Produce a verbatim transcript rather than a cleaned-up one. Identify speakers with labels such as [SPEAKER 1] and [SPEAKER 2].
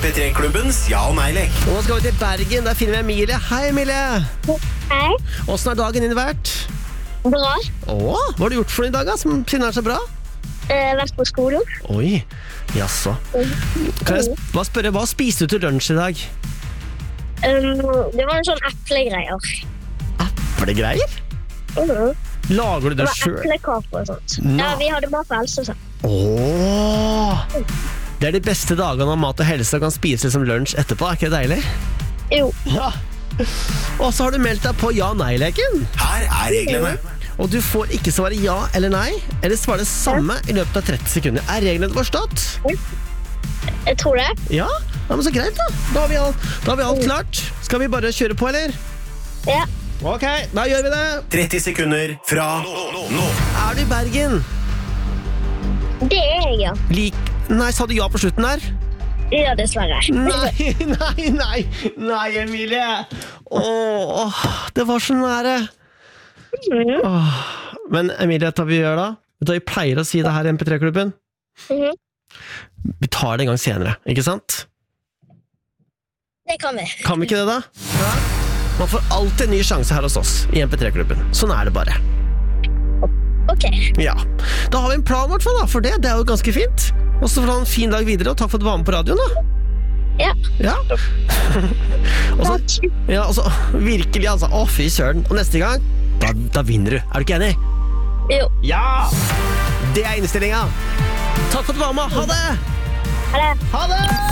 [SPEAKER 1] M P tre-klubbens ja- og nei-lek.
[SPEAKER 2] Nå skal vi til Bergen, der finner vi Emilie. Hei, Emilie.
[SPEAKER 3] Hei.
[SPEAKER 2] Hvordan er dagen din vært?
[SPEAKER 3] Bra.
[SPEAKER 2] Åh, hva har du gjort for noen i dag, da, som finner så bra?
[SPEAKER 3] Eh, vært på skolen.
[SPEAKER 2] Oi, jaså. Kan jeg sp- bare spørre, hva spiste du til lunsj i dag?
[SPEAKER 3] Um, det var en sånn eplegreier.
[SPEAKER 2] Eplegreier?
[SPEAKER 3] Mhm.
[SPEAKER 2] Lager du
[SPEAKER 3] Det
[SPEAKER 2] det
[SPEAKER 3] var
[SPEAKER 2] selv?
[SPEAKER 3] eplekake og sånt.
[SPEAKER 2] Nå.
[SPEAKER 3] Ja, vi hadde bare for helse og sånn.
[SPEAKER 2] Åh, det er de beste dagene av mat og helse og kan spise som lunsj etterpå, er ikke det deilig?
[SPEAKER 3] Jo.
[SPEAKER 2] Ja. Og så har du meldt deg på ja-nei-leken.
[SPEAKER 1] Her er reglene.
[SPEAKER 2] Og du får ikke svare ja eller nei, eller svare det samme i løpet av tretti sekunder. Er reglene forstått?
[SPEAKER 3] Jeg tror det.
[SPEAKER 2] Ja, ja men så greit da. Da har vi alt, da har vi alt klart. Skal vi bare kjøre på, eller?
[SPEAKER 3] Ja.
[SPEAKER 2] Ok, da gjør vi det.
[SPEAKER 1] tretti sekunder fra nå. nå.
[SPEAKER 2] Er du i Bergen?
[SPEAKER 3] Det er jeg, ja.
[SPEAKER 2] Lik... Nei, sa du ja på slutten der?
[SPEAKER 3] Ja, dessverre.
[SPEAKER 2] Nei, nei, nei, nei, Emilie. Åh, det var så nære.
[SPEAKER 3] Mhm.
[SPEAKER 2] Åh. Men Emilie, vet du hva vi gjør da? Vet du hva vi pleier å si det her i M P tre-klubben?
[SPEAKER 3] Mhm.
[SPEAKER 2] Vi tar det en gang senere, ikke sant?
[SPEAKER 3] Det kan vi.
[SPEAKER 2] Kan vi ikke det da? Man får alltid en ny sjanse her hos oss i M P tre-klubben. Sånn er det bare.
[SPEAKER 3] Ok.
[SPEAKER 2] Ja. Da har vi en plan i hvert fall da, for det, det er jo ganske fint. Og så får du ha en fin dag videre, og takk for at du var med på radioen da.
[SPEAKER 3] Ja.
[SPEAKER 2] Ja. og så, ja, og så virkelig altså, å fy søren. Og neste gang, da, da vinner du. Er du ikke enig?
[SPEAKER 3] Jo.
[SPEAKER 2] Ja! Det er innstillingen. Takk for at du var med. Ha det!
[SPEAKER 3] Ha det.
[SPEAKER 2] Ha det!